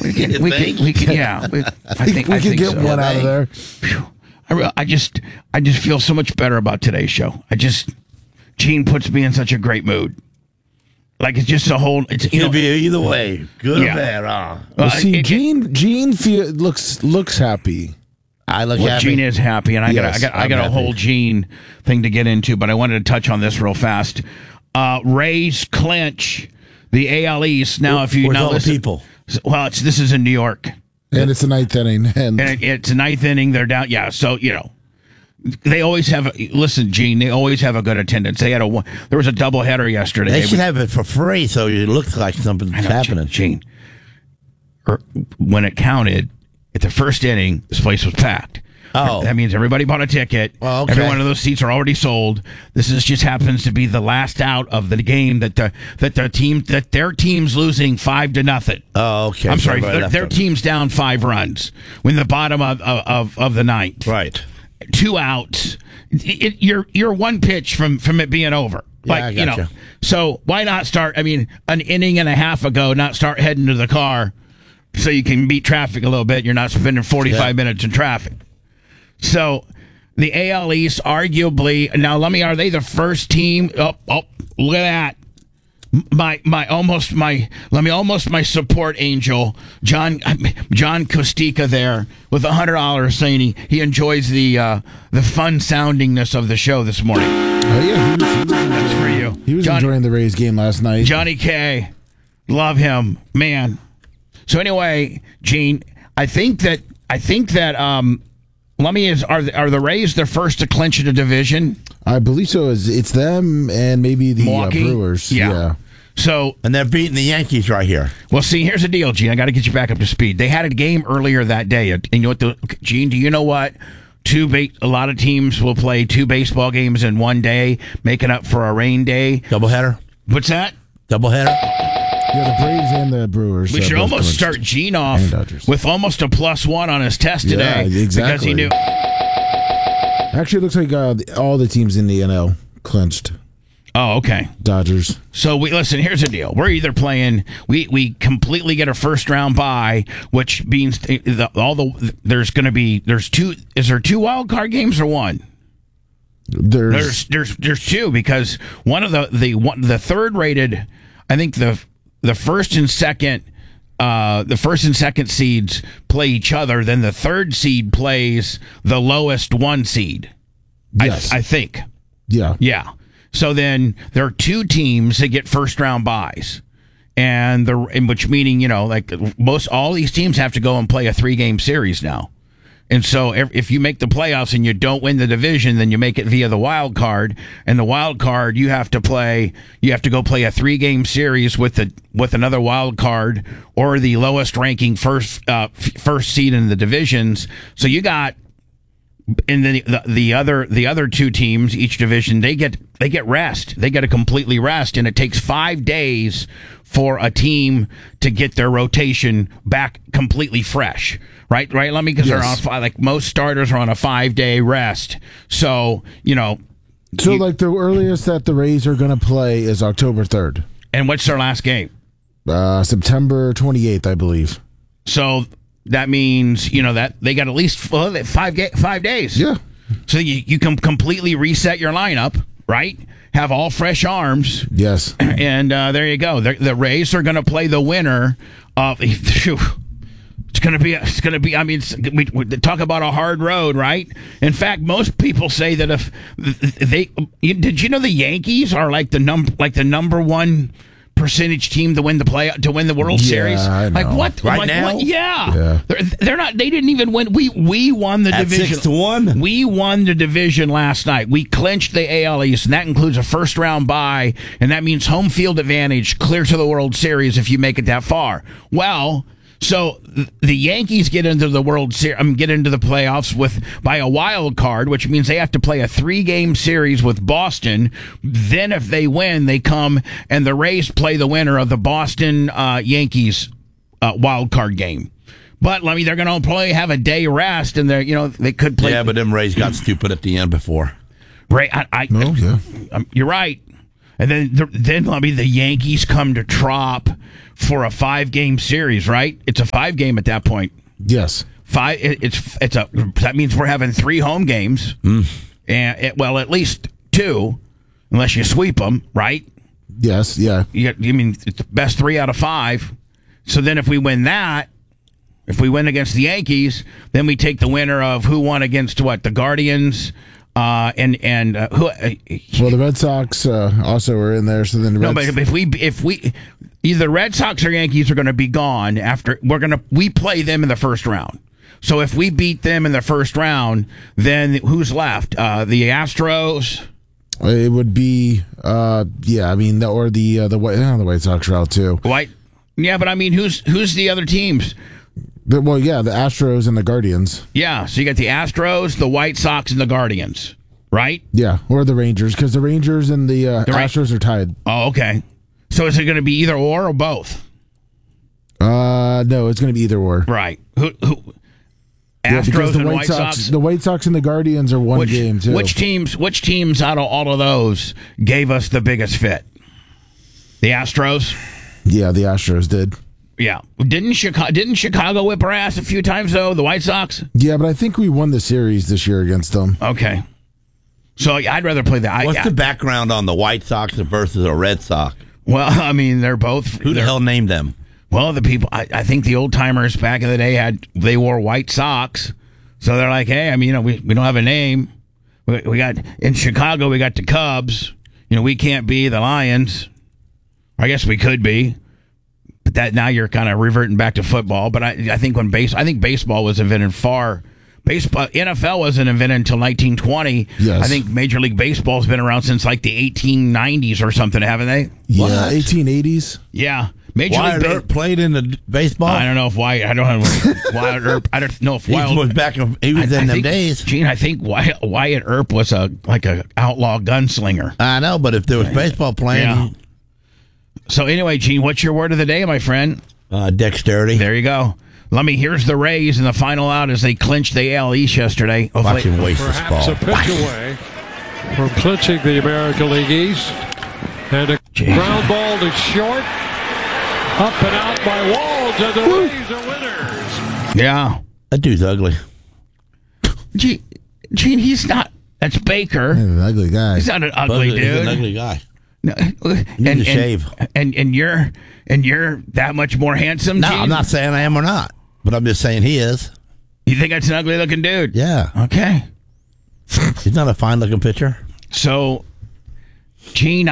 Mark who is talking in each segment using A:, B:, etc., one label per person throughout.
A: We can, yeah. I think
B: we can get
A: so.
B: one out of there.
A: I just feel so much better about today's show. Gene puts me in such a great mood. Like it's just a whole. It
C: could be either way, good or bad.
B: See, Gene looks happy.
C: I look happy.
A: Gene is happy, and I got a whole Gene thing to get into, but I wanted to touch on this real fast. Rays clinch the AL East. Now, if you know listen, people, well, this is in New York,
B: and it's the ninth inning, and
A: it's the ninth inning. They're down. Yeah, so they always have. Listen, Gene, they always have a good attendance. There was a doubleheader yesterday.
C: They should have it for free, so it looks like something's happening.
A: Gene, when it counted at the first inning, this place was packed.
C: Oh,
A: that means everybody bought a ticket.
C: Well, okay.
A: Every one of those seats are already sold. Just happens to be the last out of the game that their team's losing 5-0.
C: Oh, okay.
A: I'm sorry, their team's down 5 runs when the bottom of the ninth.
C: Right.
A: 2 outs. You're one pitch from it being over.
C: Yeah, I gotcha.
A: So why not start? I mean, an inning and a half ago, not start heading to the car so you can beat traffic a little bit. You're not spending 45 minutes in traffic. So the AL East, arguably, now are they the first team? Oh, look at that. My support angel, John Costica there with $100 saying he enjoys the fun soundingness of the show this morning.
B: Oh yeah,
A: that's for you.
B: He was enjoying the Rays game last night.
A: Johnny K, love him, man. So anyway, Gene, I think that are the Rays the first to clinch in a division?
B: I believe so. It's them and maybe the Brewers.
A: Yeah. So
C: and they're beating the Yankees right here.
A: Well, see, here's the deal, Gene. I got to get you back up to speed. They had a game earlier that day, and you know what? Gene, do you know what? A lot of teams will play 2 baseball games in one day, making up for a rain day.
C: Doubleheader.
A: What's that?
C: Doubleheader.
B: Yeah, the Braves and the Brewers.
A: We should almost start Gene off with almost a +1 on his test today.
B: Yeah, exactly.
A: Because he knew.
B: Actually, it looks like all the teams in the NL clinched.
A: Oh, okay.
B: Dodgers.
A: So listen. Here's the deal. We're either playing. We completely get a first round bye, which means there's going to be two. Is there 2 wild card games or 1? There's 2 because one of the third rated. I think the first and second seeds play each other. Then the third seed plays the lowest 1 seed.
B: Yes.
A: I think.
B: Yeah.
A: Yeah. So then there are 2 teams that get first round byes, which meaning all these teams have to go and play a 3-game series now. And so if you make the playoffs and you don't win the division, then you make it via the wild card. And the wild card, you have to go play a 3-game series with another wild card or the lowest ranking first seed in the divisions. So you got in the other 2 teams, each division, they get rest. They get to completely rest, and it takes 5 days for a team to get their rotation back completely fresh. Right, Lemmy, because they're on most starters are on a 5-day rest. So
B: So the earliest that the Rays are going to play is October 3rd.
A: And what's their last game?
B: September 28th, I believe.
A: So that means that they got at least 5 days.
B: Yeah.
A: So you can completely reset your lineup, right? Have all fresh arms.
B: Yes.
A: And there you go. The Rays are going to play the winner of. It's going to be. I mean, we talk about a hard road, right? In fact, most people say that if did you know the Yankees are like the number 1 percentage team to win the World Series?
B: I know.
A: Like what?
C: Right now?
A: What? Yeah. They're not. They didn't even win. We won the division.
C: 6-1.
A: We won the division last night. We clinched the AL East, and that includes a first round bye, and that means home field advantage, clear to the World Series if you make it that far. Well. So the Yankees get into the get into the playoffs by a wild card, which means they have to play a 3-game series with Boston. Then if they win, they come and the Rays play the winner of the Boston Yankees wild card game. But they're going to probably have a day rest, and they could play.
C: Yeah, but them Rays got stupid at the end before.
A: Ray, you're right. And then let me the Yankees come to Trop for a 5-game series, right? It's a 5-game at that point.
B: Yes.
A: That means we're having 3 home games, and at least 2, unless you sweep them, right?
B: Yes. Yeah.
A: I mean, it's the best 3 out of 5. So then, if we win against the Yankees, then we take the winner of who won against what, the Guardians, and who?
B: Well, the Red Sox also were in there. So then
A: But if we either Red Sox or Yankees are going to be gone after we play them in the first round. So if we beat them in the first round, then who's left? The Astros.
B: It would be, yeah. I mean, the White Sox are out too.
A: Yeah, but I mean, who's the other teams?
B: The Astros and the Guardians.
A: Yeah, so you got the Astros, the White Sox, and the Guardians, right?
B: Yeah, or the Rangers, because the Rangers and the Astros are tied.
A: Oh, okay. So is it going to be either or both?
B: No, it's going to be either or.
A: Right. Who Astros and White Sox.
B: The White Sox and the Guardians are one game too.
A: Which teams out of all of those gave us the biggest fit? The Astros?
B: Yeah, the Astros did.
A: Yeah. Didn't Chicago whip our ass a few times though, the White Sox?
B: Yeah, but I think we won the series this year against them.
A: Okay. So I'd rather play that.
C: What's the background on the White Sox versus a Red Sox?
A: Well, I mean, they're both.
C: Who the hell named them?
A: Well, the people, I think the old timers back in the day they wore white socks. So they're like, hey, I mean, we don't have a name. We got, in Chicago, we got the Cubs. We can't be the Lions. I guess we could be. But that now you're kind of reverting back to football. But I think baseball was invented NFL wasn't invented until 1920.
B: Yes.
A: I think Major League Baseball's been around since like the 1890s or something, haven't they?
B: Yeah, 1880s.
A: Yeah.
C: Wyatt Earp played in the baseball.
A: I don't know if Wyatt. I don't know Wyatt Earp. I don't know if
C: Wyatt was back. He was in them days.
A: Gene, I think Wyatt Earp was like a outlaw gunslinger.
C: I know, but if there was baseball playing,
A: yeah. So anyway, Gene, what's your word of the day, my friend?
C: Dexterity.
A: There you go. Here's the Rays in the final out as they clinched the AL East yesterday.
C: Watch him waste this ball.
D: Perhaps a pitch away from clinching the American League East. And a ground ball to short. Up and out by Walls, and the Rays are winners.
A: Yeah.
C: That dude's ugly.
A: Gene, he's not. That's Baker.
B: He's an ugly guy.
A: He's not an ugly dude.
C: He's an ugly guy.
A: No,
C: Need to shave.
A: And you're that much more handsome,
C: No,
A: Gene?
C: I'm not saying I am or not, but I'm just saying he is.
A: You think that's an ugly looking dude?
C: Yeah.
A: Okay.
C: He's not a fine looking pitcher.
A: So, Gene,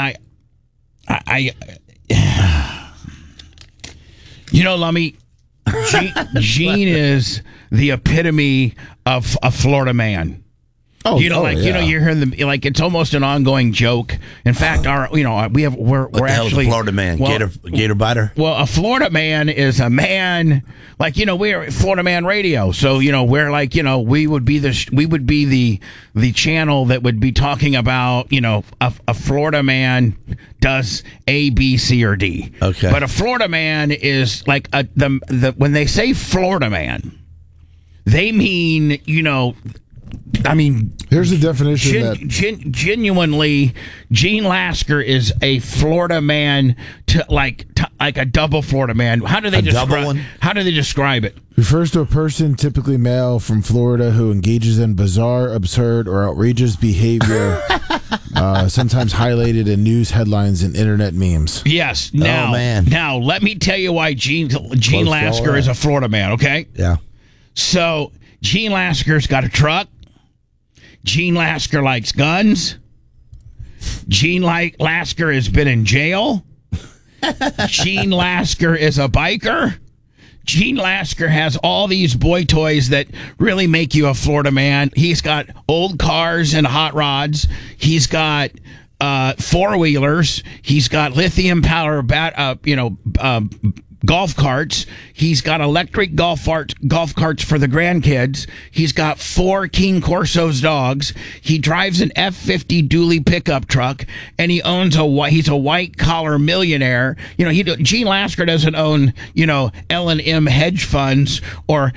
A: Lummy, Gene is the epitome of a Florida man.
B: Oh,
A: you're hearing it's almost an ongoing joke. In fact, we're actually
C: a Florida man, gator biter.
A: Well, a Florida man is a man we're Florida Man Radio. So we're we would be the channel that would be talking about a Florida man does A, B, C, or D.
C: Okay,
A: but a Florida man is like when they say Florida man, they mean
B: here's the definition.
A: Genuinely, Gene Lasker is a Florida man like a double Florida man. How do they describe it?
B: Refers to a person, typically male, from Florida who engages in bizarre, absurd, or outrageous behavior, sometimes highlighted in news headlines and internet memes.
A: Yes.
C: Now,
A: let me tell you why Gene Lasker is a Florida man. Okay.
C: Yeah.
A: So Gene Lasker's got a truck. Gene Lasker likes guns. Gene Lasker has been in jail. Gene Lasker is a biker. Gene Lasker has all these boy toys that really make you a Florida man. He's got old cars and hot rods. He's got four-wheelers. He's got lithium power golf carts. He's got electric golf carts for the grandkids. He's got 4 King Corso's dogs. He drives an F-50 dually pickup truck, and he owns he's a white collar millionaire. Gene Lasker doesn't own, L&M hedge funds or,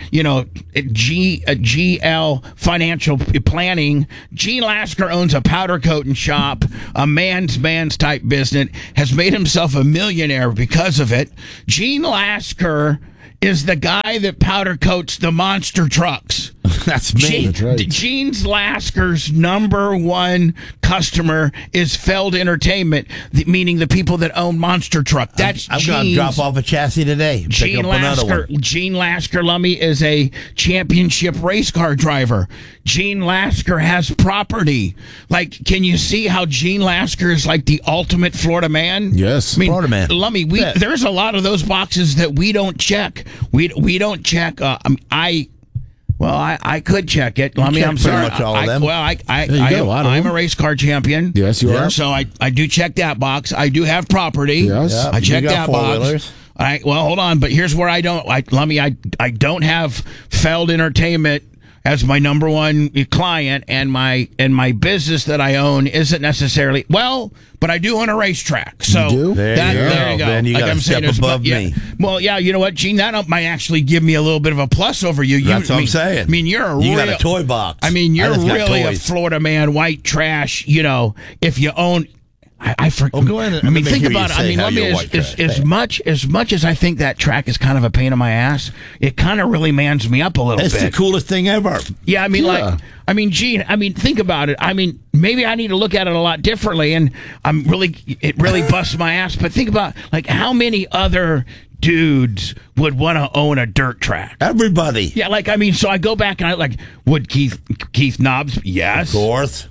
A: GL financial planning. Gene Lasker owns a powder coating shop, a man's type business, has made himself a millionaire because of it. Gene Lasker is the guy that powder coats the monster trucks.
C: That's me.
B: That's right.
A: Gene Lasker's number one customer is Feld Entertainment, meaning the people that own Monster Truck. That's
C: I'm going to drop off a chassis today.
A: Gene Lasker Lummy is a championship race car driver. Gene Lasker has property. Like, can you see how Gene Lasker is like the ultimate Florida man?
B: Yes.
C: Florida man.
A: Lummy, there's a lot of those boxes that we don't check. We don't check. I could check it. Lummy, I'm sorry.
C: Much all of them.
A: I'm a race car champion.
B: Yes, you are.
A: So I do check that box. I do have property.
B: Yes.
C: Yep.
A: I check
C: You got
A: that box.
C: four-wheelers.
A: Hold on, but here's where I don't. Lummy, I don't have Feld Entertainment as my number one client, and my business that I own isn't necessarily but I do own a racetrack. So
B: You do?
A: there you go.
C: Then you got to step above me.
A: Well, yeah, you know what, Gene? That might actually give me a little bit of a plus over you.
C: That's what I'm saying.
A: I mean, you
C: got a toy box.
A: I mean, you're
C: I just got
A: really a
C: toys.
A: Florida man, white trash. If you own. I forget.
C: go ahead and
A: I mean,
C: let me
A: think
C: hear you
A: about it. I
C: say
A: mean,
C: how
A: let me
C: you're white trash.
A: as much as I think that track is kind of a pain in my ass, it kind of really mans me up a little
C: It's
A: bit.
C: the coolest thing ever.
A: Yeah, I mean, Gene, think about it. I mean, maybe I need to look at it a lot differently, and it really busts my ass. But think about, like, how many other dudes would want to own a dirt track?
C: Everybody.
A: Yeah, so I go back and would Keith Nobbs? Yes.
C: Of course.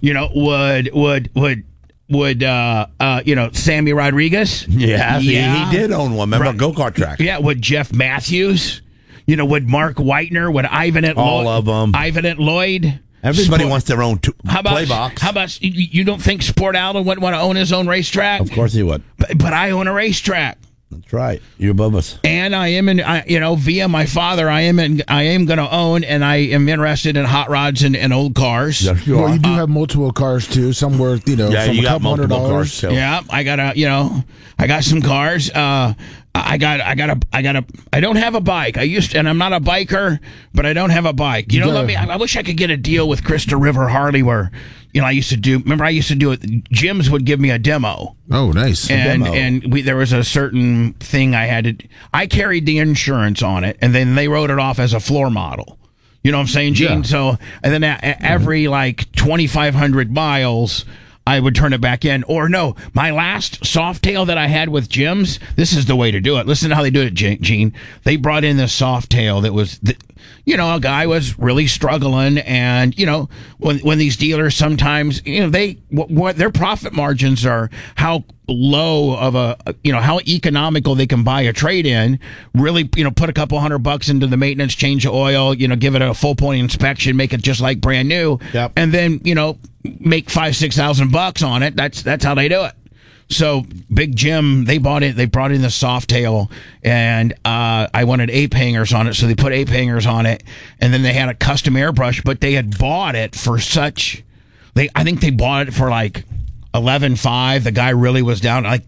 A: Would Sammy Rodriguez?
C: Yeah, he did own one. Remember, go-kart track.
A: Yeah, would Jeff Matthews? Would Mark Whitener? Would Ivan at
C: All of them.
A: Ivan at Lloyd?
C: Everybody wants their own play box.
A: How about you don't think Sport Allen would want to own his own racetrack?
C: Of course he would.
A: But I own a racetrack.
C: That's right. You're above us.
A: And I am via my father, I am going to own, and I am interested in hot rods and old cars.
C: Yes, you
B: Well,
C: are.
B: you do have multiple cars too. Some worth, from
C: you
B: a
C: got
B: couple
C: multiple
B: $100.
C: cars too.
A: Yeah, I got some cars. I don't have a bike. And I'm not a biker, but I don't have a bike. I wish I could get a deal with Krista River Harley where, I used to do it. Gyms would give me a demo.
B: Oh, nice.
A: And there was a certain thing I carried the insurance on it, and then they wrote it off as a floor model. You know what I'm saying, Gene?
B: Yeah.
A: So, and then every 2,500 miles, I would turn it back in. Or no, my last Softail that I had with Jim's, this is the way to do it. Listen to how they do it, Gene. They brought in this Softail that was, a guy was really struggling, and when these dealers sometimes, what their profit margins are, how low of how economical they can buy a trade in, really, put a couple $100 into the maintenance, change the oil, give it a full point inspection, make it just like brand new.
C: Yep.
A: And then, make $5,000-6,000 on it. That's how they do it. So Big Jim, they brought in the Softail, and I wanted ape hangers on it, so they put ape hangers on it, and then they had a custom airbrush, but they had bought it for I think they bought it for $11,500. The guy really was down. Had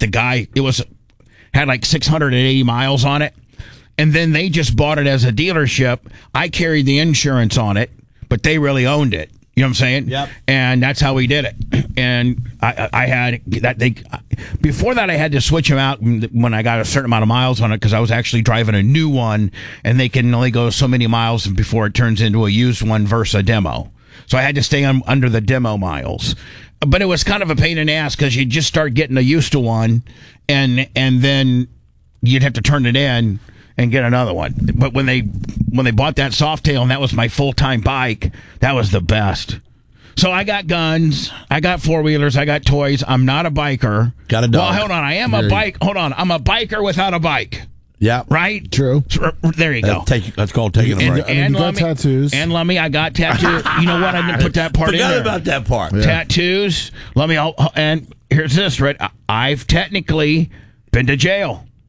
A: 680 miles on it, and then they just bought it as a dealership. I carried the insurance on it, but they really owned it. You know what I'm saying?
C: Yep.
A: And that's how we did it. And I had that. Before that, I had to switch them out when I got a certain amount of miles on it, because I was actually driving a new one, and they can only go so many miles before it turns into a used one versus a demo. So I had to stay under the demo miles. But it was kind of a pain in the ass, because you just start getting used to one, and then you'd have to turn it in and get another one. But when they bought that Softail, and that was my full-time bike, that was the best. So I got guns, I got four-wheelers, I got toys. I'm not a biker.
C: Got a dog.
A: Well, hold on. I am a bike. Hold on. I'm a biker without a bike.
C: Yeah.
A: Right?
B: True.
A: So, there you go.
C: That's called taking a break.
B: You got tattoos.
A: And Lummy, I got tattoos. You know what? I didn't put that part in
C: Forgot
A: there.
C: about that part.
B: Yeah.
A: Tattoos. And here's this, right? I've technically been to jail.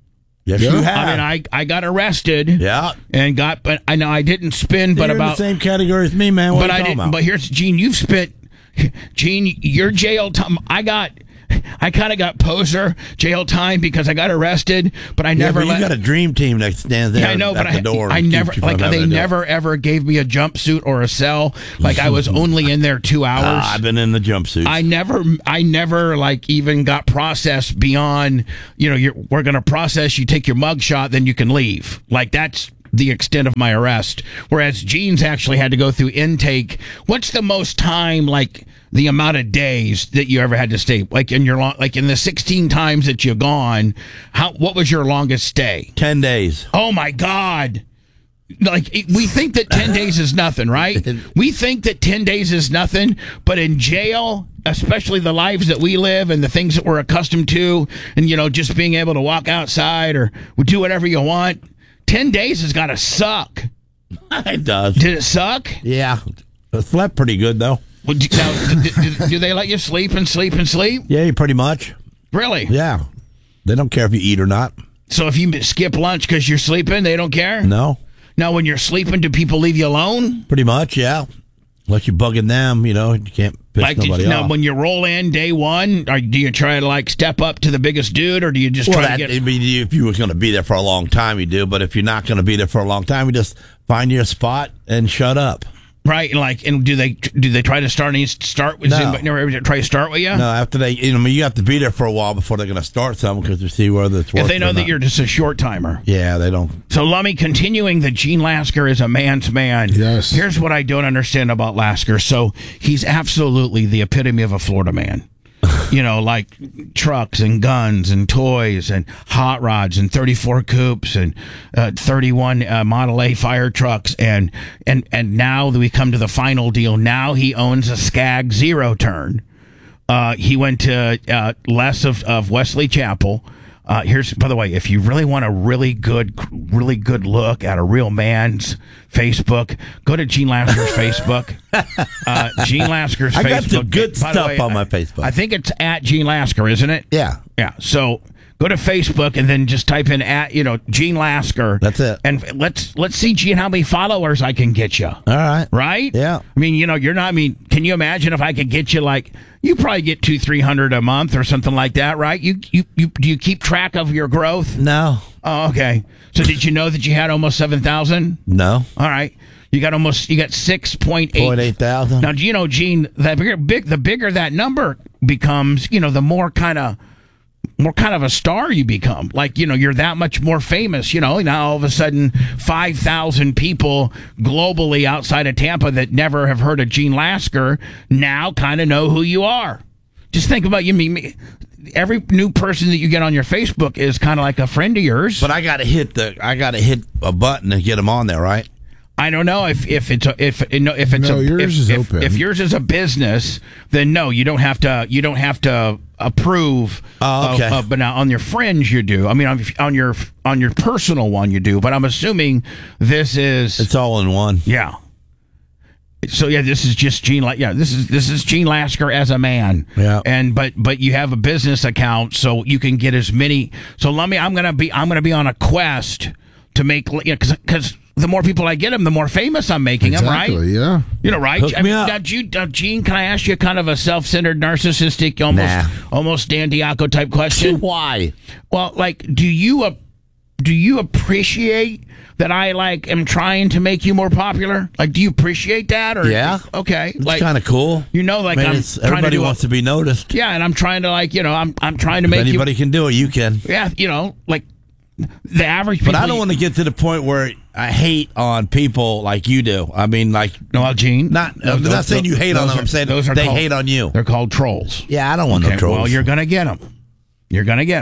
C: Yes, you have.
A: I mean, I got arrested.
C: Yeah.
A: And but I know I didn't spend, but
C: You're
A: about
C: in the same category as me, man. What
A: but
C: are you
A: I
C: talking
A: didn't.
C: about?
A: But here's Gene. You've spent, Gene. Your jail time. I kind of got poser jail time because I got arrested, but I never.
C: But you got a dream team that stands there.
A: Yeah, I know, but
C: at the door.
A: I never like they never ever gave me a jumpsuit or a cell. Like I was only in there 2 hours.
C: I've been in the jumpsuit.
A: I never like even got processed beyond. We're gonna process. You take your mug shot, then you can leave. Like that's the extent of my arrest. Whereas Gene's actually had to go through intake. What's the most time, like the amount of days that you ever had to stay? Like in the 16 times that you've gone, what was your longest stay?
C: 10 days.
A: Oh my God. Like we think that 10 days is nothing, right? We think that 10 days is nothing, but in jail, especially the lives that we live and the things that we're accustomed to, and just being able to walk outside or do whatever you want, 10 days has got to suck.
C: It does.
A: Did it suck?
C: Yeah. I slept pretty good, though.
A: Well, do they let you sleep and sleep and sleep?
C: Yeah, pretty much.
A: Really?
C: Yeah. They don't care if you eat or not.
A: So if you skip lunch because you're sleeping, they don't care?
C: No.
A: Now, when you're sleeping, do people leave you alone?
C: Pretty much, yeah. Unless you're bugging them, you can't piss nobody off.
A: Now, when you roll in day one, do you try to step up to the biggest dude, or do you just try to get?
C: If you was going to be there for a long time, you do. But if you're not going to be there for a long time, you just find your spot and shut up.
A: Right, and do they try to start with?
C: No.
A: Anybody never try to start with you?
C: No, after they, you have to be there for a while before they're going to start something because they see whether it's worth.
A: If they know
C: or
A: that
C: not.
A: you're just a short timer.
C: Yeah, they don't.
A: So, Lummy, continuing that Gene Lasker is a man's man.
B: Yes.
A: Here's what I don't understand about Lasker. So he's absolutely the epitome of a Florida man. Like trucks and guns and toys and hot rods and 34 coupes and 31 Model A fire trucks and now that we come to the final deal, now he owns a Skag Zero Turn. He went to less of Wesley Chapel. Here's, by the way, if you really want a really good look at a real man's Facebook, go to Gene Lasker's Facebook. Gene Lasker's Facebook.
C: I got some good stuff on my Facebook.
A: I think it's at Gene Lasker, isn't it?
C: Yeah.
A: Yeah. So go to Facebook and then just type in Gene Lasker.
C: That's it.
A: And let's see, Gene, how many followers I can get you.
C: All right.
A: Right?
C: Yeah.
A: I mean, you're not. I mean, can you imagine if I could get you you probably get 200-300 a month or something like that, right? Do you keep track of your growth?
C: No.
A: Oh, okay. So did you know that you had almost 7,000?
C: No.
A: All right. You got 6.8.
C: 0.8 thousand.
A: Now, Gene, the bigger that number becomes, the more kind of a star you become. You're that much more famous, now all of a sudden 5,000 people globally outside of Tampa that never have heard of Gene Lasker now kind of know who you are. Just think about every new person that you get on your Facebook is kind of like a friend of yours.
C: But I got to hit a button to get them on there, right?
A: I don't know if yours
B: is open.
A: If yours is a business, then no, you don't have to approve.
C: Oh, okay.
A: But now on your friends you do. I mean, on your personal one you do. But I'm assuming it's
C: all in one.
A: Yeah. So yeah, this is just Gene. This is Gene Lasker as a man.
C: Yeah.
A: But you have a business account, so you can get as many. So I'm gonna be on a quest to make because the more people I get him, the more famous I'm making him, right?
B: Yeah.
A: Right?
C: Hook me up.
A: Now, Gene, can I ask you kind of a self-centered, narcissistic, almost Dan Diaco type question?
C: Why?
A: Well, do you appreciate that I am trying to make you more popular? Do you appreciate that? Or
C: yeah.
A: Okay.
C: It's kind of cool.
A: I'm trying
C: everybody
A: to
C: wants to be noticed.
A: Yeah, and I'm trying to I'm trying to make
C: anybody can do it, you can.
A: Yeah, the average people.
C: But I don't want to get to the point where I hate on people like you do. I mean,
A: Gene.
C: I'm not saying you hate on them. I'm saying they hate on you.
A: They're called trolls.
C: Yeah, I don't want no trolls.
A: Well, you're gonna get them. You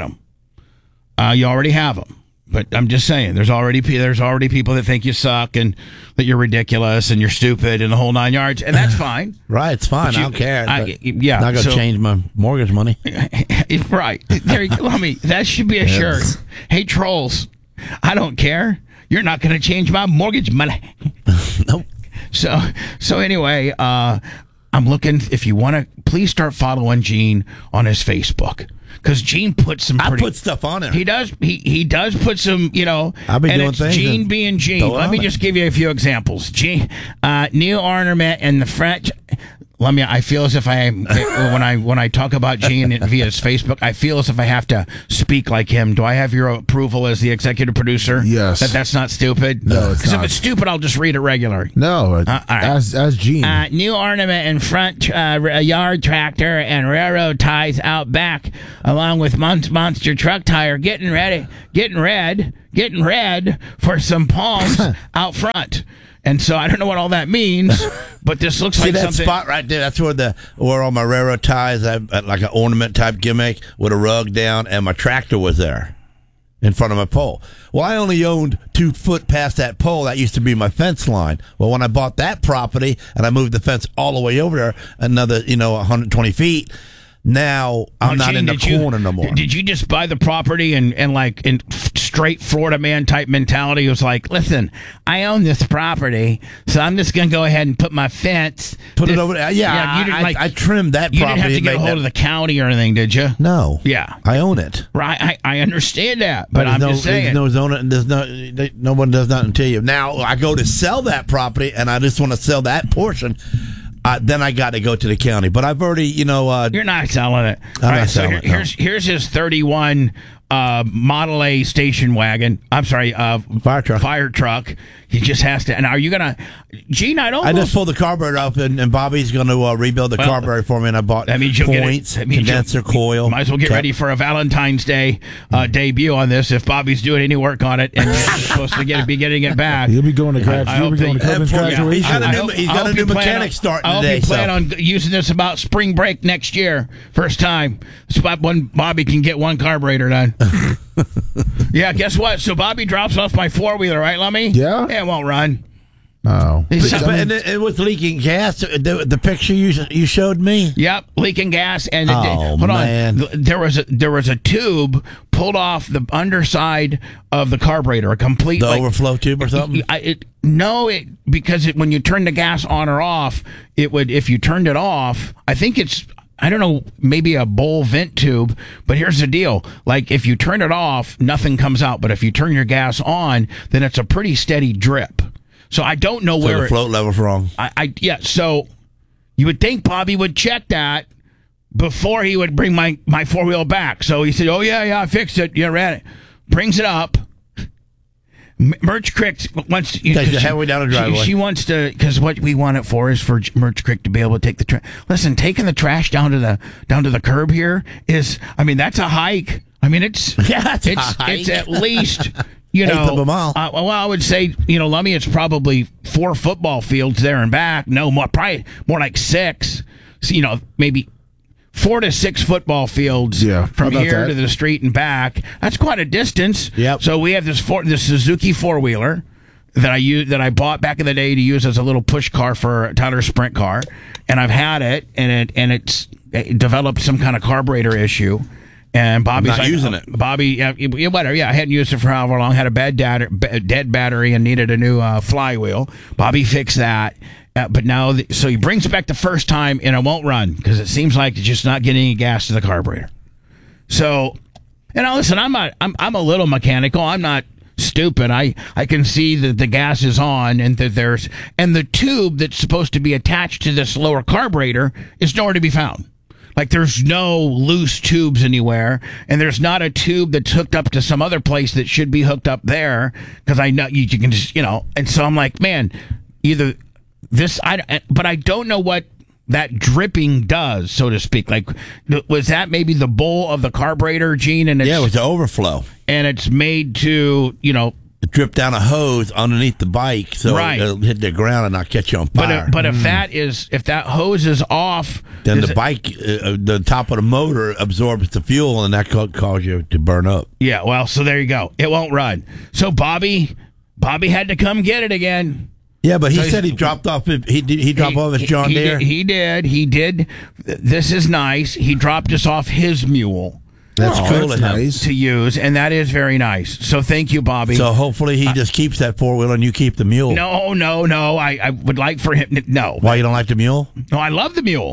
A: already have them. But I'm just saying, there's already people that think you suck and that you're ridiculous and you're stupid and the whole 9 yards, and that's fine.
C: Right, it's fine. I don't care.
A: Not
C: going to change my mortgage money.
A: Right. There you go. That should be a shirt. Hey, trolls, I don't care. You're not going to change my mortgage money.
C: Nope.
A: So anyway, I'm looking, if you want to, please start following Gene on his Facebook. because Gene puts some.
C: I
A: Pretty,
C: put stuff on there.
A: He does. He does put some.
C: I'll be
A: and
C: doing
A: it's
C: things
A: Gene
C: and
A: being Gene.
C: throw it
A: Let me
C: on
A: just give you a few examples. Gene, new ornament and the French. I feel as if when I talk about Gene via his Facebook, I feel as if I have to speak like him. Do I have your approval as the executive producer?
B: Yes.
A: That's not stupid?
B: No, it's
A: Because if
B: not.
A: it's stupid, I'll just read it regularly.
B: No,
A: all right.
B: as Gene.
A: New ornament in front, a yard tractor and railroad ties out back, along with monster truck tire getting red for some palms out front. And so I don't know what all that means, but this looks
C: See
A: like
C: that
A: something.
C: spot right there? That's where all my railroad ties, I had like an ornament type gimmick with a rug down, and my tractor was there in front of my pole. Well, I only owned 2 foot past that pole. That used to be my fence line. Well, when I bought that property and I moved the fence all the way over there, another 120 feet. Now I'm not in the corner no more.
A: Did you just buy the property and like in straight Florida man type mentality? It was like, listen, I own this property, so I'm just going to go ahead and put my fence.
C: Put it over there. Yeah,
A: you didn't,
C: I trimmed that
A: you
C: property.
A: didn't have to get a hold of the county or anything, did you?
C: No.
A: Yeah.
C: I own it.
A: Right. I understand that, but I'm just saying.
C: No one does nothing to you. Now I go to sell that property, and I just want to sell that portion. Then I got to go to the county. But I've already,
A: You're not selling it.
C: I'm not selling it. No.
A: Here's his 31 Model A station wagon. I'm sorry, fire truck. He just has to. And are you gonna, Gene? I
C: just pulled the carburetor up, and Bobby's going to rebuild the carburetor for me. And I bought points, condenser coil.
A: Might as well get ready for a Valentine's Day debut on this. If Bobby's doing any work on it, and you're supposed to be getting it back,
B: You'll be going to graduation.
C: He's got a new mechanic starting today.
A: I hope you plan on using this about spring break next year. First time. It's about when Bobby can get one carburetor done. Yeah, guess what? So Bobby drops off my 4-wheeler, right, Lummy?
B: Yeah.
A: It won't run.
B: Oh.
C: And it was leaking gas. The picture you showed me.
A: Yep, leaking gas. And
C: hold
A: on, there was a tube pulled off the underside of the carburetor, a complete
C: overflow tube or something.
A: Because when you turn the gas on or off, it would. If you turned it off, I think it's. I don't know, maybe a bowl vent tube, but here's the deal. Like, if you turn it off, nothing comes out. But if you turn your gas on, then it's a pretty steady drip. So I don't know where
C: the float level's wrong.
A: So you would think Bobby would check that before he would bring my 4-wheel back. So he said, "Oh yeah, I fixed it. You ran it." Brings it up. Merch Crick wants to
C: halfway down the driveway.
A: She wants to, because what we want it for is for Merch Crick to be able to take the trash. Listen, taking the trash down to the curb here is, that's a hike. it's at least
C: eighth of a mile.
A: I would say Lummy, it's probably 4 football fields there and back. No more, probably more like 6. So, maybe 4 to 6 football fields from here to the street and back. That's quite a distance.
C: Yep.
A: So we have this Suzuki 4-wheeler that I bought back in the day to use as a little push car for a Tyler Sprint car, and I've had it, and it developed some kind of carburetor issue. And Bobby's
C: not using it.
A: Bobby, whatever. Yeah, I hadn't used it for however long. Had a dead battery and needed a new flywheel. Bobby fixed that. But now, so he brings it back the first time, and it won't run because it seems like it's just not getting any gas to the carburetor. So, listen, I'm a little mechanical. I'm not stupid. I can see that the gas is on, and that the tube that's supposed to be attached to this lower carburetor is nowhere to be found. Like, there's no loose tubes anywhere, and there's not a tube that's hooked up to some other place that should be hooked up there, because I know you can just, and so I'm like, man, either this, but I don't know what that dripping does, so to speak. Like, was that maybe the bowl of the carburetor, Gene? And
C: it was the overflow.
A: And it's made to,
C: it dripped down a hose underneath the bike, so it'll hit the ground and not catch you on fire.
A: But if that hose is off,
C: then the bike, the top of the motor absorbs the fuel, and that could cause you to burn up.
A: Yeah, well, so there you go. It won't run. So Bobby had to come get it again.
C: Yeah, but he said he dropped off. He dropped off his John Deere.
A: He did. This is nice. He dropped us off his mule.
C: That's cool.
B: That's nice
A: to use, and that is very nice. So thank you, Bobby.
C: So hopefully he just keeps that 4-wheeler and you keep the mule.
A: No. I would like for him. No.
C: Why, you don't like the mule?
A: No, I love the mule.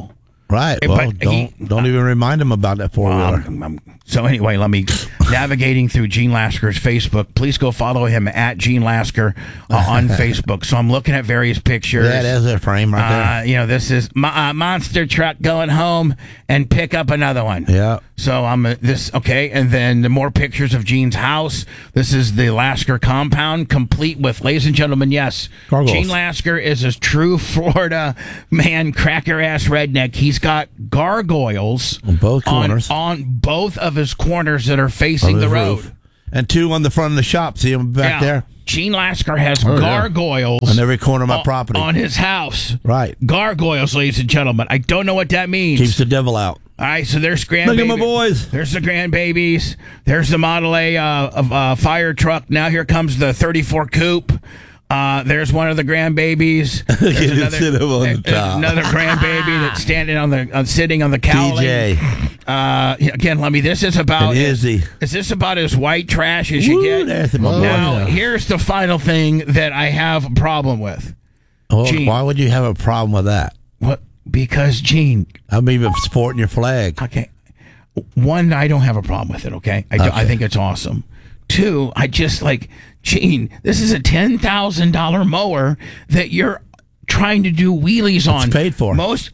C: Right. Well, don't even remind him about that four-wheeler.
A: So anyway, let me navigating through Gene Lasker's Facebook. Please go follow him at Gene Lasker on Facebook. So I'm looking at various pictures.
C: That is a frame right there.
A: This is monster truck going home and pick up another one.
C: Yeah.
A: So okay, and then the more pictures of Gene's house. This is the Lasker compound, complete with, ladies and gentlemen, yes,
C: gargoyles.
A: Gene Lasker is a true Florida man, cracker ass redneck. He's got gargoyles
C: on both corners,
A: on both of his corners that are facing the road,
C: roof. And two on the front of the shop. See them back there.
A: Gene Lasker has gargoyles
C: on every corner of my property
A: on his house.
C: Right,
A: gargoyles, ladies and gentlemen. I don't know what that means.
C: Keeps the devil out.
A: All right, so there's grandbabies.
C: Look at my boys.
A: There's the grandbabies. There's the Model A fire truck. Now here comes the 34 coupe. There's one of the grandbabies. There's another grandbaby that's sitting on the cowling.
C: DJ.
A: Again, Lummy, this is about
C: is
A: this about as white trash as you get? Now, here's the final thing that I have a problem with.
C: Gene, why would you have a problem with that?
A: What? Because, Gene,
C: I'm even sporting your flag.
A: Okay. One, I don't have a problem with it, okay? I think it's awesome. Two, I just Gene, this is a $10,000 mower that you're trying to do wheelies on.
C: It's paid for.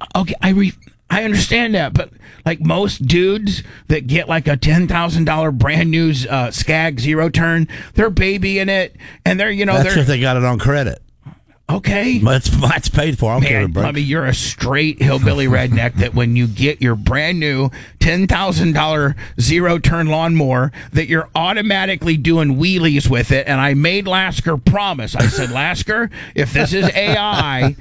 A: I understand that, but most dudes that get a $10,000 brand new Skag zero turn, they're babying it, and they're
C: that's if they got it on credit.
A: Okay.
C: It's paid for. I don't care.
A: Bobby, you're a straight hillbilly redneck that when you get your brand new $10,000 zero-turn lawnmower that you're automatically doing wheelies with it. And I made Lasker promise. I said, Lasker, if this is AI,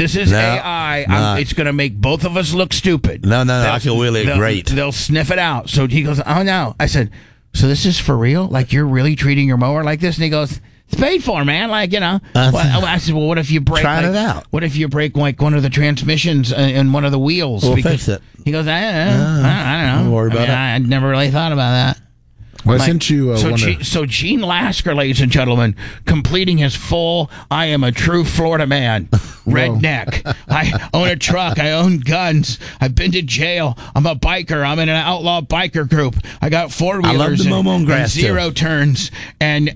A: it's going to make both of us look stupid.
C: No, I can wheelie it great.
A: They'll sniff it out. So he goes, oh, no. I said, so this is for real? You're really treating your mower like this? And he goes, it's paid for, man. I said, well, what if you break?
C: Trying it out.
A: What if you break one of the transmissions and one of the wheels?
C: We'll fix it.
A: He goes, I don't know.
C: Don't worry about it.
A: I never really thought about that.
B: Well, I sent you
A: so Gene Lasker, ladies and gentlemen, completing his full I am a true Florida man, redneck. I own a truck. I own guns. I've been to jail. I'm a biker. I'm in an outlaw biker group. I got four-wheelers and zero turns and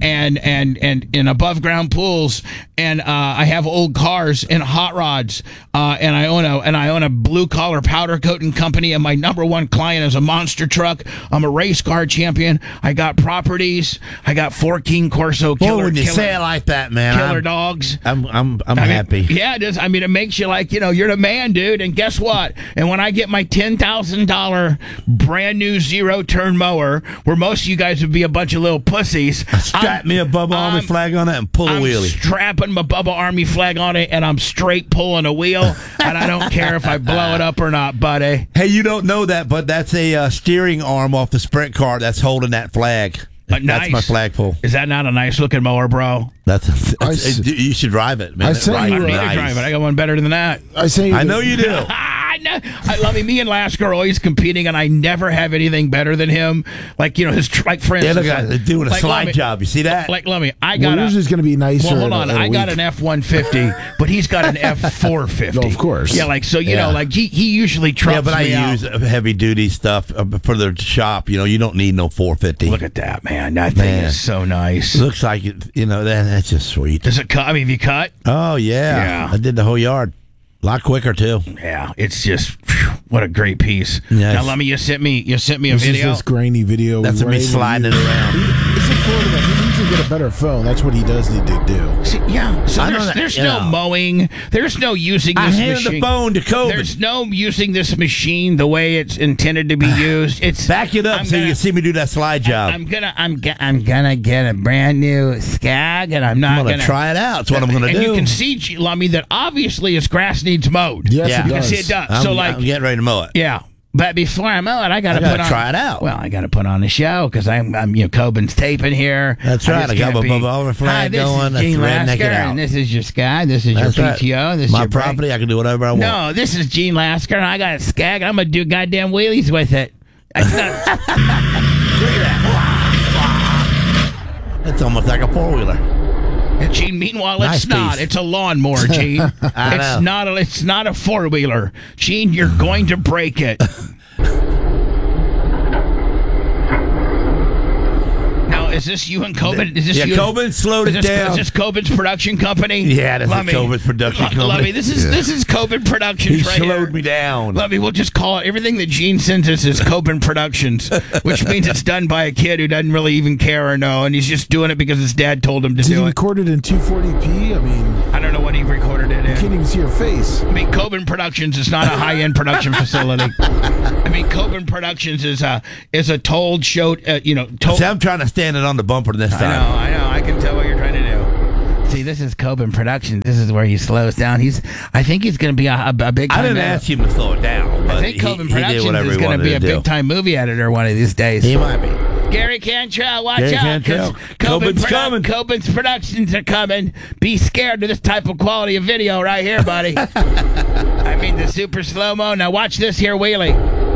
A: above ground pools, and I have old cars and hot rods, and I own a blue collar powder coating company, and my number one client is a monster truck. I'm a race car champion. I got properties. I got 4 King Corso killer.
C: When you say it like that, man,
A: killer dogs.
C: I'm happy.
A: Yeah, it is. It makes you you're the man, dude. And guess what? And when I get my $10,000 brand new zero turn mower, where most of you guys would be a bunch of little pussies,
C: strap me a Bubba Army flag on it and pull a wheelie.
A: Strapping my Bubba Army flag on it, and I'm straight pulling a wheel, and I don't care if I blow it up or not, buddy.
C: Hey, you don't know that, but that's a steering arm off the sprint car that's holding that flag. That's
A: nice.
C: my flagpole.
A: Is that not a nice looking mower, bro?
C: You should drive it, man.
A: I need to drive it. I got one better than that.
C: I know you do.
A: I love him. Me and Lasker are always competing, and I never have anything better than him. For instance,
C: they're doing a slide job. You see that?
B: Yours is going to be nicer.
A: Well, hold on. I got an F-150, but he's got an F-450.
B: No, of course.
A: Yeah, he usually trumps me.
C: Yeah, but I use heavy duty stuff for the shop. You don't need no 450.
A: Look at that, man. That thing is so nice.
C: Looks like it. That's just sweet.
A: Does it cut? Have you cut?
C: Oh yeah. I did the whole yard. A lot quicker too.
A: Yeah, it's just what a great piece.
C: Yes.
A: Now, Lummy, you sent me a video.
B: This is this grainy video.
C: That's me sliding it around.
B: It's in Florida. He needs to get a better phone. That's what he does need to do.
A: See, yeah. So there's no mowing. There's no using this machine.
C: I handed the phone to Kobe.
A: There's no using this machine the way it's intended to be used. It's
C: back it up so you can see me do that slide job.
A: I'm gonna get a brand new Skag, and I'm gonna
C: try it out. That's what I'm gonna do.
A: And you can see, Lummy, that obviously his grass needs mowed.
B: Yes,
C: yeah.
B: it does.
A: You can see it does.
C: I'm getting ready to mow it.
A: Yeah. But before I mow it, I got to
C: try it out.
A: Well, I got to put on the show because I'm Coben's taping here.
C: That's right. I got my Bubba flag going.
A: This is Gene Lasker,
C: out.
A: and this is your Sky. This is your PTO.
C: Right.
A: This is
C: my
A: your
C: property. I can do whatever I want.
A: No, this is Gene Lasker, and I got a Skag. I'm gonna do goddamn wheelies with it. Look at that.
C: It's almost like a 4-wheeler.
A: And Gene, meanwhile,
C: Nice
A: it's not.
C: piece.
A: It's a lawnmower, Gene.
C: I know.
A: It's not a four-wheeler. Gene, you're going to break it. Now, is this you and Coben? Is this
C: Yeah,
A: you?
C: Coben slowed it down.
A: Is this Coben's production company?
C: Yeah, this is Coben's production company.
A: Lovey, this is Coben Productions
C: He
A: right here.
C: slowed me down.
A: Lovey, we'll just call it. Everything that Gene sends us is Coben Productions, which means it's done by a kid who doesn't really even care or know, and he's just doing it because his dad told him to
B: Did
A: do
B: you
A: it.
B: record it in 240p? I mean,
A: I don't know what he recorded it in.
B: can't even see your face.
A: I mean, Coben Productions is not a high-end production facility. I mean, Coben Productions is a told show. Told.
C: See, I'm trying to stand it on the bumper this time.
A: I know. I can tell what you're trying to do. See, this is Coben Productions. This is where he slows down. I think he's going to be a big.
C: I didn't ask him to slow it down. But
A: I think Coben
C: he did
A: Productions
C: whatever
A: is
C: he
A: going to
C: wanted
A: be a
C: do.
A: big-time movie editor one of these days.
C: He might be.
A: Gary Cantrell, watch
C: Gary
A: out.
C: Cantrell.
A: 'Cause
C: Coben's coming.
A: Coben's Productions are coming. Be scared of this type of quality of video right here, buddy. I mean, the super slow-mo. Now watch this here, Wheelie.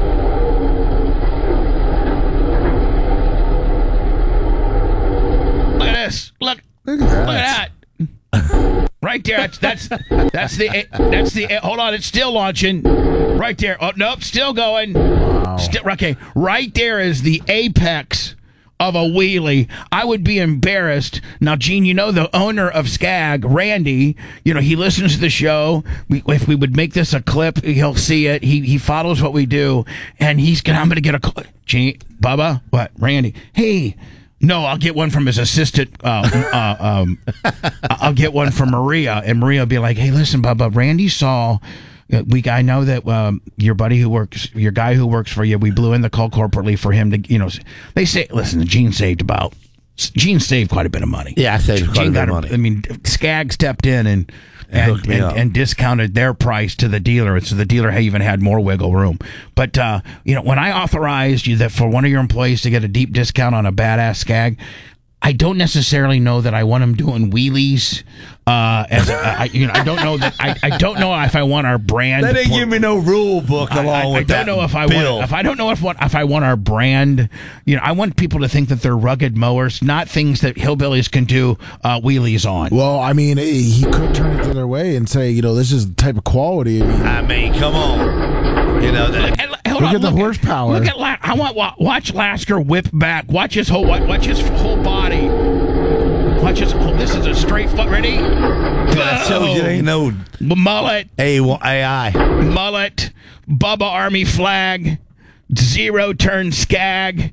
A: Look at this. Look
B: Look at that.
A: at that. Right there. That's the. Hold on, it's still launching. Right there. Oh nope, still going.
B: Wow.
A: Okay, right there is the apex of a wheelie. I would be embarrassed. Now, Gene, you know the owner of Skag, Randy. You know he listens to the show. If we would make this a clip, he'll see it. He follows what we do, and I'm gonna get a call. Gene, Bubba, what? Randy? Hey. No, I'll get one from his assistant. I'll get one from Maria, and Maria will be like, "Hey, listen, Bubba, Randy saw. I know that your guy who works for you. We blew in the call corporately for him to, They say, listen, Gene saved quite a bit of money.
C: Yeah, I saved quite a bit of money.
A: I mean, Skag stepped in and discounted their price to the dealer, so the dealer even had more wiggle room. But when I authorized you that for one of your employees to get a deep discount on a badass Skag, I don't necessarily know that I want him doing wheelies. I don't know that. I don't know if I want our brand.
C: They didn't give me no rule book along with that.
A: I don't know if I
C: bill.
A: want. If I want our brand. I want people to think that they're rugged mowers, not things that hillbillies can do wheelies on.
B: Well, I mean, he could turn it the other way and say, this is the type of quality.
C: I mean, come on.
B: Look at the horsepower.
A: I want watch Lasker whip back. Watch his whole body. Watch his. This is a straight foot. Ready?
C: That shows you ain't no
A: mullet.
C: AI.
A: Mullet. Bubba Army flag. Zero turn Skag.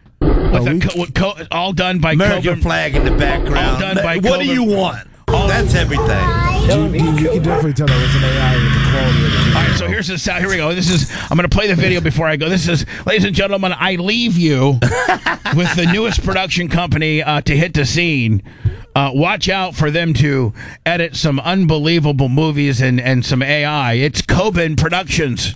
A: All done by
C: American
A: Coben.
C: flag in the background.
A: All done by
C: what do
A: Coben.
C: you want? That's everything.
B: You can definitely tell that was an AI with the quality of it.
A: All right, so here's the sound. Here we go. I'm going to play the video before I go. This is, ladies and gentlemen, I leave you with the newest production company to hit the scene. Watch out for them to edit some unbelievable movies and some AI. It's Coben Productions.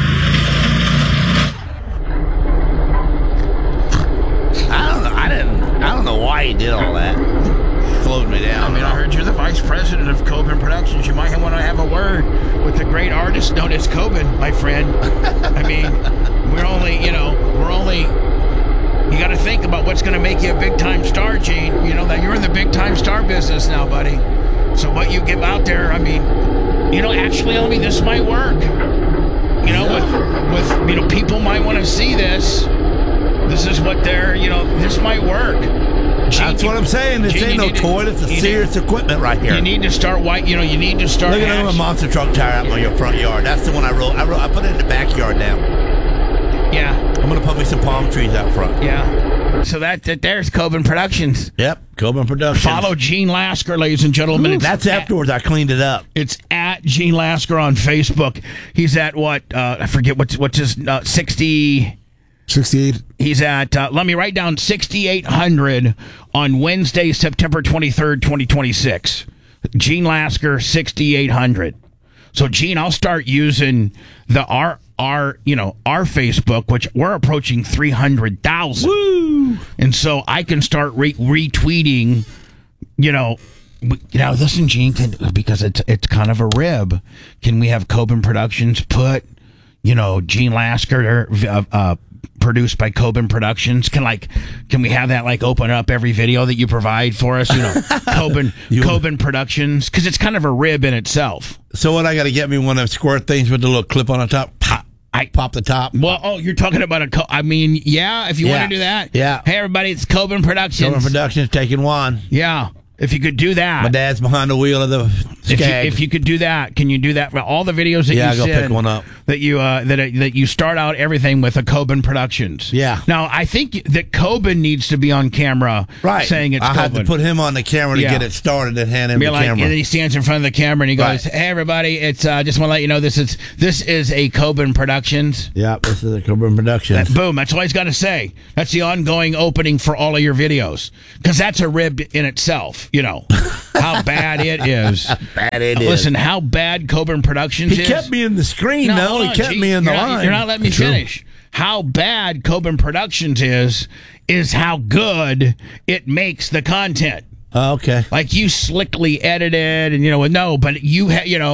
C: I don't know why he did all that. Slowed me down.
A: I mean, I heard you're the vice president of Coben Productions. You might want to have a word with the great artist known as Coben, my friend. I mean, we're only, you got to think about what's going to make you a big-time star, Gene. That you're in the big-time star business now, buddy. So what you give out there, I mean, actually, this might work. With people might want to see this. This is what this might work. Gene,
C: That's what I'm saying. This ain't no toy. It's serious equipment right here.
A: You need to start you need to start.
C: Look at a monster truck tire out in your front yard. That's the one I wrote. I put it in the backyard now.
A: Yeah.
C: I'm going to put me some palm trees out front.
A: Yeah. So there's Coben Productions.
C: Yep. Coben Productions.
A: Follow Gene Lasker, ladies and gentlemen.
C: That's afterwards. I cleaned it up.
A: It's at Gene Lasker on Facebook. He's at what? I forget what's his 60.
B: 68.
A: He's at, let me write down 6,800 on Wednesday, September 23rd, 2026. Gene Lasker, 6,800. So, Gene, I'll start using our Facebook, which we're approaching 300,000. Woo! And so I can start retweeting, listen, Gene, because it's kind of a rib. Can we have Coben Productions put, Gene Lasker, produced by Coben Productions? Can we have that open up every video that you provide for us? Coben Productions, because it's kind of a rib in itself.
C: So what? I got to get me one of them squirt things with the little clip on the top. Pop. I pop the top.
A: Well, you're talking about if you want to do that.
C: Yeah.
A: Hey, everybody, it's Coben Productions.
C: Coben Productions taking one.
A: Yeah. If you could do that.
C: My dad's behind the wheel of the Skag.
A: If you could do that, can you do that for all the videos that you
C: I'll go
A: send?
C: pick one up.
A: That you start out everything with a Coben Productions.
C: Yeah.
A: Now, I think that Coben needs to be on camera saying it's Coben.
C: I have to put him on the camera to get it started and hand him the camera.
A: And then he stands in front of the camera and he goes, "Hey, everybody, it's just want to let you know this is a Coben Productions."
C: Yeah, this is a Coben Productions.
A: Boom. That's all he's got to say. That's the ongoing opening for all of your videos. Because that's a rib in itself, How bad it is. Listen, how bad Coben Productions is.
C: He kept me in the screen, though. He kept me in the line.
A: You're not letting me finish. How bad Coben Productions is how good it makes the content.
C: Okay.
A: Like you slickly edited and, but you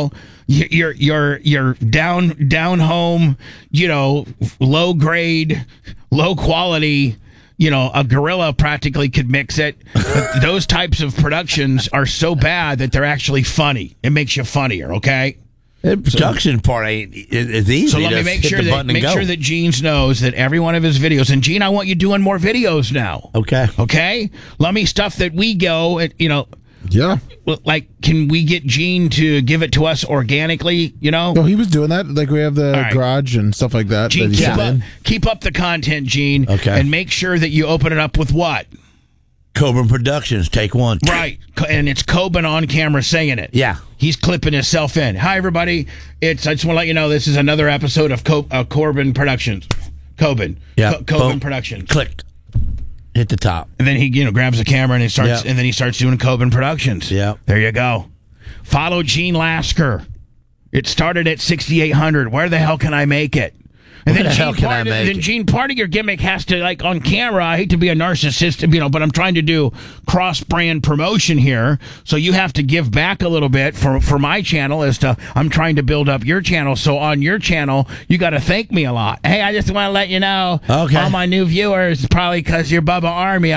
A: you're down home, low grade, low quality. A gorilla practically could mix it. But those types of productions are so bad that they're actually funny. It makes you funnier, okay?
C: The production part is easy.
A: So let me make sure that Gene knows that every one of his videos, and Gene, I want you doing more videos now.
C: Okay.
A: Okay? Let me stuff that we go,
B: Yeah.
A: Can we get Gene to give it to us organically,
B: No, he was doing that. We have the garage and stuff like that.
A: Gene, keep up the content, Gene.
C: Okay.
A: And make sure that you open it up with what?
C: Coben Productions, take one.
A: Right. And it's Coben on camera saying it.
C: Yeah.
A: He's clipping himself in. Hi, everybody. I just want to let you know this is another episode of Coben Productions. Coben.
C: Yeah.
A: Coben Productions.
C: Click. Hit the top.
A: And then he, grabs the camera and he starts doing Coben Productions.
C: Yeah.
A: There you go. Follow Gene Lasker. It started at 6,800. Where the hell can I make it? And then Gene, part of your gimmick has to, on camera, I hate to be a narcissist, but I'm trying to do cross-brand promotion here, so you have to give back a little bit for my channel I'm trying to build up your channel, so on your channel, you got to thank me a lot. Hey, I just want to let you know, all my new viewers, probably because you're Bubba Army,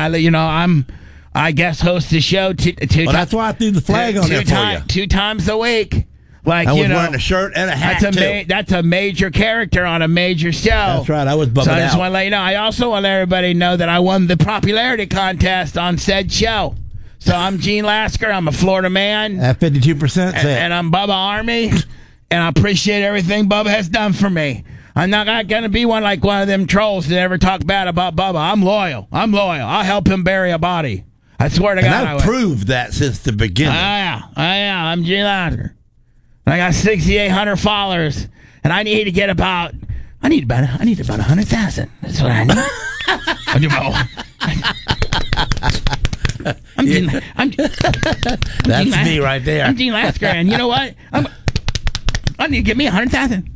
A: I guest host the show
C: that's why I threw the flag on there for you.
A: 2 times a week. I
C: was wearing a shirt and a hat,
A: that's a major character on a major show.
C: That's right. I was bumming out.
A: So I just want to let you know. I also want everybody to know that I won the popularity contest on said show. So I'm Gene Lasker. I'm a Florida man.
C: At 52%.
A: And I'm Bubba Army. And I appreciate everything Bubba has done for me. I'm not going to be one of them trolls that ever talk bad about Bubba. I'm loyal. I'll help him bury a body. I swear to God.
C: And I've proved that since the beginning.
A: I'm Gene Lasker. I got 6,800 followers, and I need about 100,000. That's what I need.
C: That's me right there.
A: I'm Gene Lasker, and you know what? I need to get me 100,000.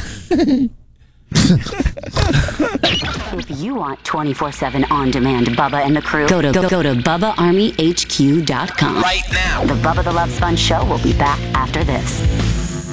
E: If you want 24/7 on-demand Bubba and the crew, go to BubbaArmyHQ.com.
F: Right now.
E: The Bubba the Love Sponge Show will be back after this.